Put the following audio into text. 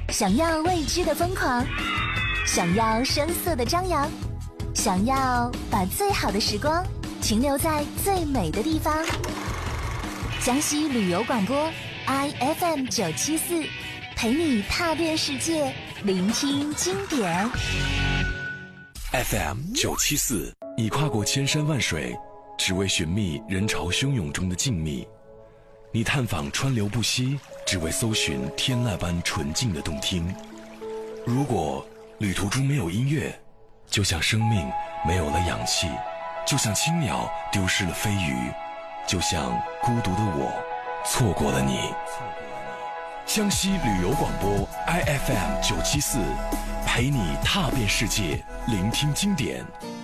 想要未知的疯狂，想要声色的张扬，想要把最好的时光停留在最美的地方。江西旅游广播 iFM 974，陪你踏遍世界，聆听经典。 FM 974，你跨过千山万水，只为寻觅人潮汹涌中的静谧；你探访川流不息，只为搜寻天籁般纯净的动听。如果旅途中没有音乐，就像生命没有了氧气，就像青鸟丢失了飞鱼，就像孤独的我错过了你。江西旅游广播 iFM 974，陪你踏遍世界，聆听经典。